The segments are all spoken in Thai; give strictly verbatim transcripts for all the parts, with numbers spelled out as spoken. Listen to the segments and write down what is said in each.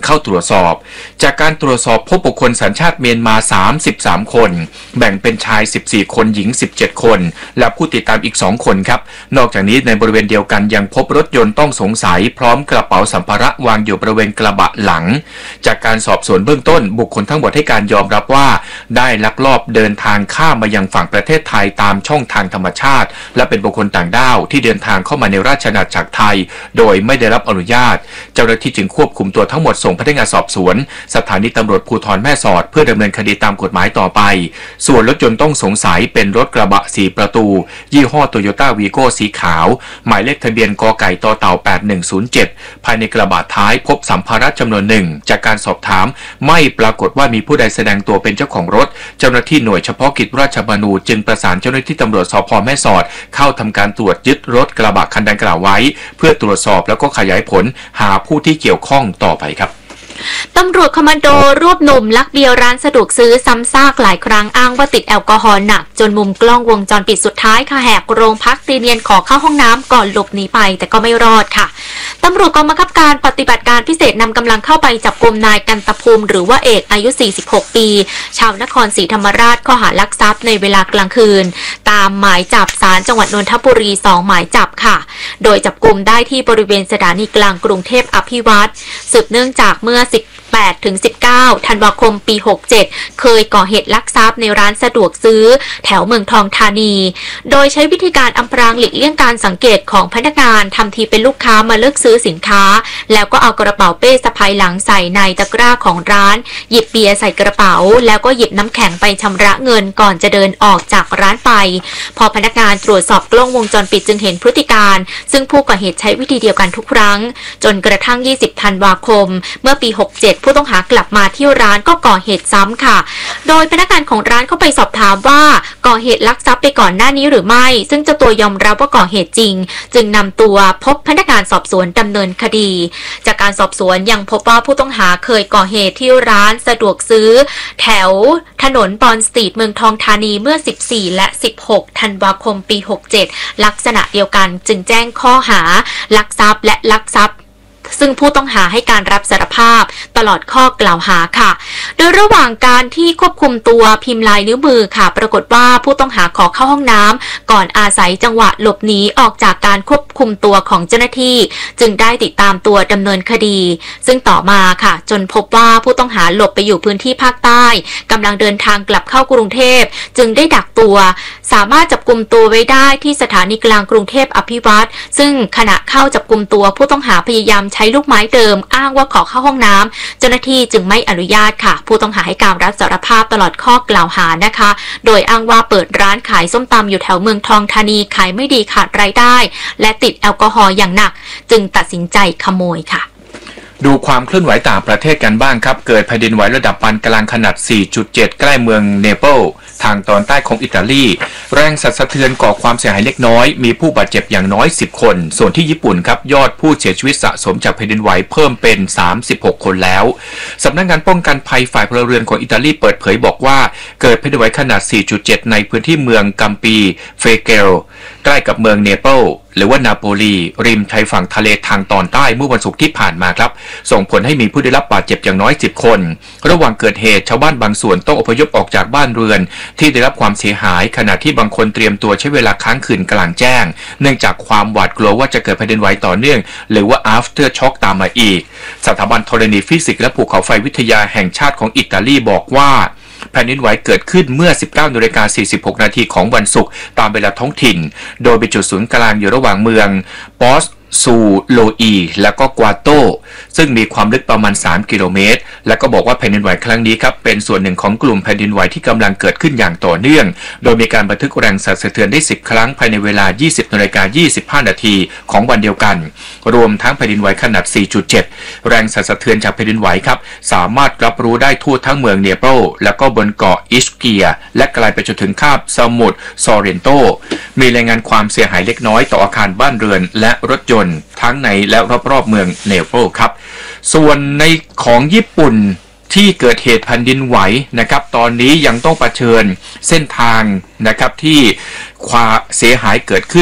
เข้าตรวจสอบจากการตรวจสอบพบบุคคลสัญชาติเมียนมาสามสิบสามคนแบ่งเป็นชายสิบสี่คนหญิงสิบเจ็ดคนและผู้ติดตามอีกสองคนครับนอกจากนี้ในบริเวณเดียวกันยังพบรถยนต์ต้องสงสัยพร้อมกระเป๋าสัมภาระวางอยู่บริเวณกระบะหลังจากการสอบสวนเบื้องต้นบุคคลทั้งหมดให้การยอมรับว่าได้ลักลอบเดินทางข้ามมายังฝั่งประเทศไทยตามช่องทางธรรมชาติและเป็นบุคคลต่างด้าวที่เดินทางเข้ามาในราชอาณาจักรไทยโดยไม่ได้รับอนุญาตเจ้าหน้าที่จึงควบคุมตัวทั้งหมดส่งพนักงานสอบสวนสถานีตำรวจภูธรแม่สอดเพื่อดำเนินคดีตามกฎหมายต่อไปส่วนรถยนต์ต้องสงสัยเป็นรถกระบะสี่ประตูยี่ห้อโตโยต้าวีโก้สีขาวหมายเลขทะเบียนกไก่ต่อเต่าแปดหนึ่งศูนย์เจ็ดภายในกระบะท้ายพบสัมภาระจำนวนหนึ่งจากการสอบถามไม่ปรากฏว่ามีผู้ใดแสดงตัวเป็นเจ้าของรถเจ้าหน้าที่หน่วยเฉพาะกิจราชบัณฑิตจึงประสานเจ้าหน้าที่ตำรวจสภ.แม่สอดเข้าทำการตรวจยึดรถกระบะคันดังกล่าวไว้เพื่อตรวจสอบแล้วก็ขยายผลหาผู้ที่เกี่ยวข้องต่อไปครับตำรวจคอมมานโดรวบหนุ่มลักเบียร์ร้านสะดวกซื้อซ้ำซากหลายครั้งอ้างว่าติดแอลกอฮอล์หนักจนมุมกล้องวงจรปิดสุดท้ายค่ะแหกโรงพักตีเนียนขอเข้าห้องน้ำก่อนหลบหนีไปแต่ก็ไม่รอดค่ะตำรวจกองบังคับการปฏิบัติการพิเศษนำกำลังเข้าไปจับกุมนายกันตภูมิหรือว่าเอกอายุสี่สิบหกปีชาวนครศรีธรรมราชข้อหาลักทรัพย์ในเวลากลางคืนตามหมายจับศาลจังหวัดนนทบุรีสองหมายจับค่ะโดยจับกุมได้ที่บริเวณสถานีกลางกรุงเทพอภิวัตรสืบเนื่องจากเมื่อสิบแปดถึงสิบเก้าธันวาคมปีหกเจ็ดเคยก่อเหตุลักทรัพย์ในร้านสะดวกซื้อแถวเมืองทองธานีโดยใช้วิธีการอำพรางหลีกเลี่ยงการสังเกตของพนักงานทำทีเป็นลูกค้ามาเลือกซื้อสินค้าแล้วก็เอากระเป๋าเป้สะพายหลังใส่ในตะกร้าของร้านหยิบเบียร์ใส่กระเป๋าแล้วก็หยิบน้ำแข็งไปชำระเงินก่อนจะเดินออกจากร้านไปพอพนักงานตรวจสอบกล้องวงจรปิดจึงเห็นพฤติการซึ่งผู้ก่อเหตุใช้วิธีเดียวกันทุกครั้งจนกระทั่งยี่สิบธันวาคมเมื่อปีหกเจ็ดผู้ต้องหากลับมาที่ร้านก็ก่อเหตุซ้ำค่ะโดยพนักงานของร้านเข้าไปสอบถามว่าก่อเหตุลักทรัพย์ไปก่อนหน้านี้หรือไม่ซึ่งเจ้าตัวยอมรับว่าก่อเหตุจริงจึงนำตัวพบพนักงานสอบสวนดำเนินคดีจากการสอบสวนยังพบว่าผู้ต้องหาเคยก่อเหตุที่ร้านสะดวกซื้อแถวถนนปอนสตรีทเมืองทองธานีเมื่อสิบสี่และสิบหกธันวาคมปีหกเจ็ดลักษณะเดียวกันจึงแจ้งข้อหาลักทรัพย์และลักทรัพย์ซึ่งผู้ต้องหาให้การรับสารภาพตลอดข้อกล่าวหาค่ะโดยระหว่างการที่ควบคุมตัวพิมพ์ลายนิ้วมือค่ะปรากฏว่าผู้ต้องหาขอเข้าห้องน้ำก่อนอาศัยจังหวะหลบหนีออกจากการควบคุมตัวของเจ้าหน้าที่จึงได้ติดตามตัวดำเนินคดีซึ่งต่อมาค่ะจนพบว่าผู้ต้องหาหลบไปอยู่พื้นที่ภาคใต้กำลังเดินทางกลับเข้ากรุงเทพจึงได้ดักตัวสามารถจับกุมตัวไว้ได้ที่สถานีกลางกรุงเทพอภิวัตรซึ่งขณะเข้าจับกุมตัวผู้ต้องหาพยายามใช้ลูกไม้เดิมอ้างว่าขอเข้าห้องน้ำเจ้าหน้าที่จึงไม่อนุญาตค่ะผู้ต้องหาให้การรับสารภาพตลอดข้อกล่าวหานะคะโดยอ้างว่าเปิดร้านขายส้มตำอยู่แถวเมืองทองธานีขายไม่ดีขาดรายได้และติดแอลกอฮอล์อย่างหนักจึงตัดสินใจขโมยค่ะดูความเคลื่อนไหวต่างประเทศกันบ้างครับเกิดแผ่นดินไหวระดับปานกลางขนาด สี่จุดเจ็ด ใกล้เมืองเนเปิลส์ทางตอนใต้ของอิตาลีแรงสั่นสะเทือนก่อความเสียหายเล็กน้อยมีผู้บาดเจ็บอย่างน้อยสิบคนส่วนที่ญี่ปุ่นครับยอดผู้เสียชีวิตสะสมจากแผ่นดินไหวเพิ่มเป็นสามสิบหกคนแล้วสำนักงานป้องกันภัยฝ่ายพลเรือนของอิตาลีเปิดเผยบอกว่าเกิดแผ่นดินไหวขนาด สี่จุดเจ็ด ในพื้นที่เมืองกัมปีเฟเกลใกล้กับเมืองเนเปิลส์หรือว่านาโปลีริมชายฝั่งทะเลทางตอนใต้เมื่อวันศุกร์ที่ผ่านมาครับส่งผลให้มีผู้ได้รับบาดเจ็บอย่างน้อยสิบคนระหว่างเกิดเหตุชาวบ้านบางส่วนต้องอพยพออกจากบ้านเรือนที่ได้รับความเสียหายขณะที่บางคนเตรียมตัวใช้เวลาค้างคืนกลางแจ้งเนื่องจากความหวาดกลัวว่าจะเกิดแผ่นดินไหวต่อเนื่องหรือว่า after shock ตามมาอีกสถาบันธรณีฟิสิกส์และภูเขาไฟวิทยาแห่งชาติของอิตาลีบอกว่าแผ่นดินไหวเกิดขึ้นเมื่อ สิบเก้านาฬิกาสี่สิบหกนาทีของวันศุกร์ตามเวลาท้องถิ่นโดยเป็นจุดศูนย์กลางอยู่ระหว่างเมืองปอสซูโลอีและก็กวาโตซึ่งมีความลึกประมาณสามกิโลเมตรและก็บอกว่าแผ่นดินไหวครั้งนี้ครับเป็นส่วนหนึ่งของกลุ่มแผ่นดินไหวที่กำลังเกิดขึ้นอย่างต่อเนื่องโดยมีการบันทึกแรงสั่นสะเทือนได้สิบครั้งภายในเวลา ยี่สิบนาฬิกายี่สิบห้านาทีของวันเดียวกันรวมทั้งแผ่นดินไหวขนาด สี่จุดเจ็ด แรงสั่นสะเทือนจากแผ่นดินไหวครับสามารถรับรู้ได้ทั่วทั้งเมืองเนเปิลและก็บนเกาะอิสเกียและไกลไปจนถึงคาบสมุทรซอเรนโตมีรายงานความเสียหายเล็กน้อยต่ออาคารบ้านเรือนและรถยนต์ทั้งในและรอบๆเมืองเนเปิลครับส่วนในของญี่ปุ่นที่เกิดเหตุแผ่นดินไหวนะครับตอนนี้ยังต้องเผชิญเส้นทางนะครับที่ความเสียหายเกิดขึ้น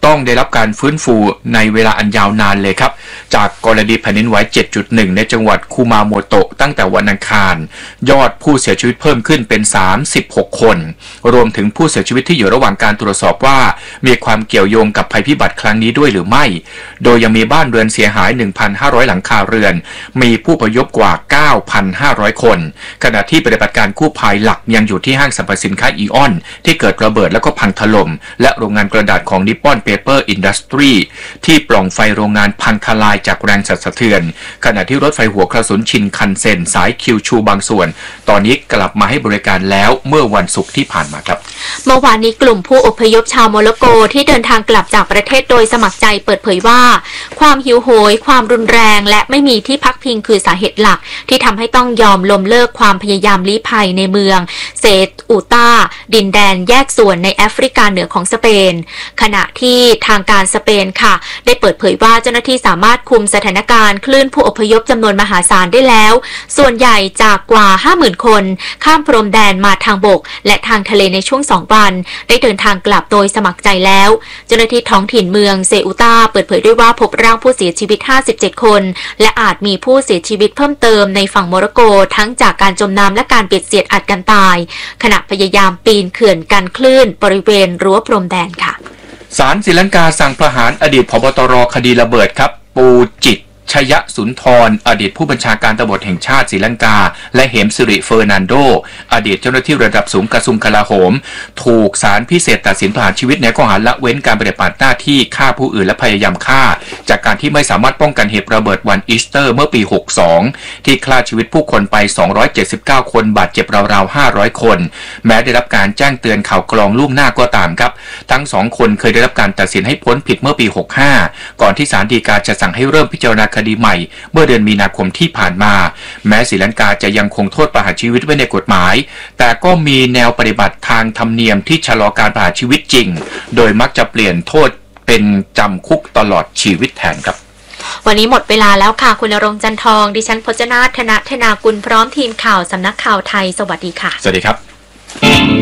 ต้องได้รับการฟื้นฟูในเวลาอันยาวนานเลยครับจากกรณีแผ่นดินไหว เจ็ดจุดหนึ่ง ในจังหวัดคุมาโมโตะตั้งแต่วันอังคารยอดผู้เสียชีวิตเพิ่มขึ้นเป็นสามสิบหกคนรวมถึงผู้เสียชีวิตที่อยู่ระหว่างการตรวจสอบว่ามีความเกี่ยวโยงกับภัยพิบัติครั้งนี้ด้วยหรือไม่โดยยังมีบ้านเรือนเสียหาย หนึ่งพันห้าร้อย หลังคาเรือนมีผู้อพยพกว่า เก้าพันห้าร้อย คนขณะที่ปฏิบัติการกู้ภัยหลักยังอยู่ที่ห้างสรรพสินค้าอีออนที่เกิดระเบิดแล้วก็พังถล่มและโรงงานกระดาษของนิปปอนเปเปอร์อินดัสทรีที่ปล่องไฟโรงงานพังทลายจากแรงสั่นสะเทือนขณะที่รถไฟหัวกระสุนชินคันเซ็นสายคิวชูบางส่วนตอนนี้กลับมาให้บริการแล้วเมื่อวันศุกร์ที่ผ่านมาครับเมื่อวานนี้กลุ่มผู้อพยพชาวโมร็อกโกที่เดินทางกลับจากประเทศโดยสมัครใจเปิดเผยว่าความหิวโหยความรุนแรงและไม่มีที่พักพิงคือสาเหตุหลักที่ทำให้ต้องยอมล้มเลิกความพยายามลี้ภัยในเมืองเซอูตาดินแดนแยกส่วนในแอฟริกาเหนือของสเปนขณะที่ทางการสเปนค่ะได้เปิดเผยว่าเจ้าหน้าที่สามารถคุมสถานการณ์คลื่นผู้อพยพจำนวนมหาศาลได้แล้วส่วนใหญ่จากกว่า ห้าหมื่น คนข้ามพรมแดนมาทางบกและทางทะเลในช่วงสองวันได้เดินทางกลับโดยสมัครใจแล้วเจ้าหน้าที่ท้องถิ่นเมืองเซอูตาเปิดเผยด้วยว่าพบร่างผู้เสียชีวิตห้าสิบเจ็ดคนและอาจมีผู้เสียชีวิตเพิ่มเติมในฝั่งโมร็อกโกทั้งจากการจมน้ำและการเบียดเสียดอัดกันตายขณะพยายามปีนเขื่อนกันคลื่นบริเวณรั้วพรมแดนค่ะศาลศรีลังกาสั่งประหารอดีตผบตรคดีระเบิดครับปูจิตชยสุนทรอดีตผู้บัญชาการตำรวจแห่งชาติศรีลังกาและเหมสิริเฟอร์นันโดอดีตเจ้าหน้าที่ระดับสูงกระทรวงกลาโหมถูกศาลพิเศษตัดสินประหารชีวิตในข้อหาละเว้นการปฏิบัติหน้าที่ฆ่าผู้อื่นและพยายามฆ่าจากการที่ไม่สามารถป้องกันเหตุระเบิดวันอีสเตอร์เมื่อปีหกสิบสองที่ฆ่าชีวิตผู้คนไปสองร้อยเจ็ดสิบเก้าคนบาดเจ็บราวๆห้าร้อยคนแม้ได้รับการแจ้งเตือนข่าวกรองล่วงหน้าก็ตามครับทั้งสองคนเคยได้รับการตัดสินให้พ้นผิดเมื่อปีหกสิบห้าก่อนที่ศาลฎีกาจะสั่งให้เริ่มพิจารณาคดีใหม่เมื่อเดือนมีนาคมที่ผ่านมาแม้ศรีลังกาจะยังคงโทษประหารชีวิตไว้ในกฎหมายแต่ก็มีแนวปฏิบัติทางธรรมเนียมที่ชะลอการประหารชีวิตจริงโดยมักจะเปลี่ยนโทษเป็นจำคุกตลอดชีวิตแทนครับวันนี้หมดเวลาแล้วค่ะคุณณรงค์จันทองดิฉันพจนาถ ธนธนากุลพร้อมทีมข่าวสำนักข่าวไทยสวัสดีค่ะสวัสดีครับ